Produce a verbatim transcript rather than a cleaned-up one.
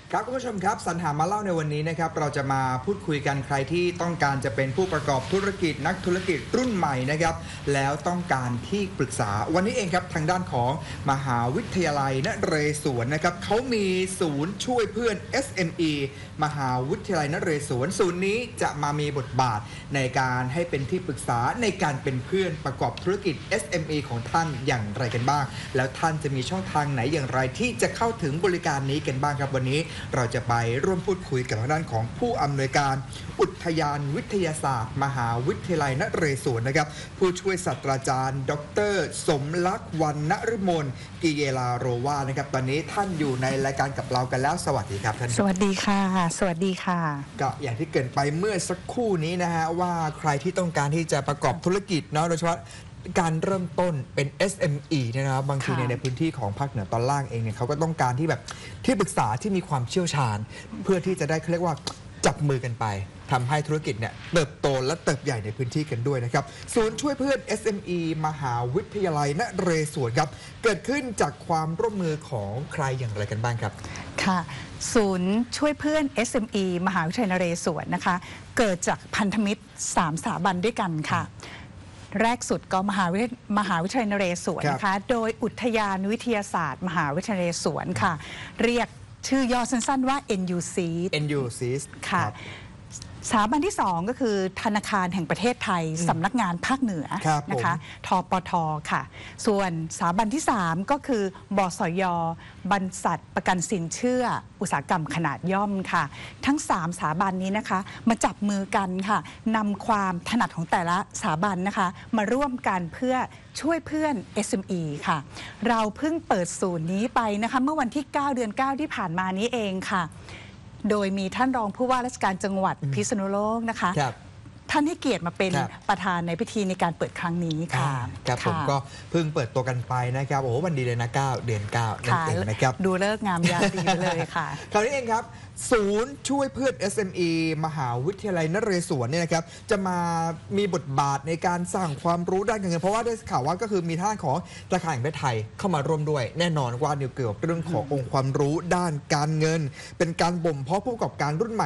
ครับคุณผู้ชมครับสรรหามาเล่าในวันนี้นะครับเราจะมาพูดคุยกันใครที่ต้องการจะเป็นผู้ประกอบธุรกิจนักธุรกิจรุ่นใหม่นะครับแล้วต้องการที่ปรึกษาวันนี้เองครับทางด้านของมหาวิทยาลัยนเรศวรนะครับเขามีศูนย์ช่วยเพื่อน เอส เอ็ม อี มหาวิทยาลัยนเรศวรศูนย์นี้จะมามีบทบาทในการให้เป็นที่ปรึกษาในการเป็นเพื่อนประกอบธุรกิจ เอส เอ็ม อี ของท่านอย่างไรกันบ้างแล้วท่านจะมีช่องทางไหนอย่างไรที่จะเข้าถึงบริการนี้กันบ้างครับวันนี้เราจะไปร่วมพูดคุยกับทางด้านของผู้อำนวยการอุทยานวิทยาศาสตร์มหาวิทยาลัยนเรศวรนะครับผู้ช่วยศาสตราจารย์ดรสมลักษณ์วรรณฤมลกิเยลาโรวานะครับตอนนี้ท่านอยู่ในรายการกับเรากันแล้วสวัสดีครับท่านสวัสดีค่ะสวัสดีค่ะก็อย่างที่เกริ่นไปเมื่อสักครู่นี้นะฮะว่าใครที่ต้องการที่จะประกอบธุรกิจเนาะโดยเฉพาะการเริ่มต้นเป็น เอส เอ็ม อี เนี่ยนะครับบางทีในพื้นที่ของภาคเหนือตอนล่างเองเนี่ยเขาก็ต้องการที่แบบที่ปรึกษาที่มีความเชี่ยวชาญเพื่อที่จะได้เขาเรียกว่าจับมือกันไปทำให้ธุรกิจเนี่ยเติบโตและเติบใหญ่ในพื้นที่กันด้วยนะครับศูนย์ช่วยเพื่อน เอส เอ็ม อี มหาวิทยาลัยนเรศวรครับเกิดขึ้นจากความร่วมมือของใครอย่างไรกันบ้างครับค่ะศูนย์ช่วยเพื่อน เอส เอ็ม อี มหาวิทยาลัยนเรศวรนะคะเกิดจากพันธมิตรสามสถาบันด้วยกันค่ะแรกสุดก็มหาวิทยมหาวิทยาลัยนเรศวรนะคะโดยอุทยานวิทยาศาสตร์มหาวิทยาลัยนเรศวรค่ะเรียกชื่อย่อสั้นๆว่า เอ็น ยู ซีเอ็น ยู ซีค่ะสถาบันที่สองก็คือธนาคารแห่งประเทศไทยสำนักงานภาคเหนือนะคะทปทค่ะส่วนสถาบันที่สามก็คือบสย.บรรษัทประกันสินเชื่ออุตสาหกรรมขนาดย่อมค่ะทั้งสามสถาบันนี้นะคะมาจับมือกันค่ะนำความถนัดของแต่ละสถาบันนะคะมาร่วมกันเพื่อช่วยเพื่อน เอส เอ็ม อี ค่ะเราเพิ่งเปิดศูนย์นี้ไปนะคะเมื่อวันที่เก้าเดือนเก้าที่ผ่านมานี้เองค่ะโดยมีท่านรองผู้ว่าราชการจังหวัดพิษณุโลกนะคะท่านให้เกียรติมาเป็นประธานในพิธีในการเปิดครั้งนี้ค่ะครับผมก็เพิ่งเปิดตัวกันไปนะครับโอ้วันดีเลยนะเก้าเดือนเก้านั่นเองนะครับดูเลิกงามยามดีเลยค่ะคราวนี้เองครับศูนย์ช่วยเพื่อน เอส เอ็ม อี มหาวิทยาลัยนเรศวรเนี่ยนะครับจะมามีบทบาทในการสร้างความรู้ด้านการเงินเพราะว่าได้ข่าวว่าก็คือมีท่านของธนาคารแห่งประเทศไทยเข้ามาร่วมด้วยแน่นอนว่าเกี่ยวกับเรื่องขององค์ความรู้ด้านการเงินเป็นการบ่มเพาะผู้ประกอบการรุ่นใหม่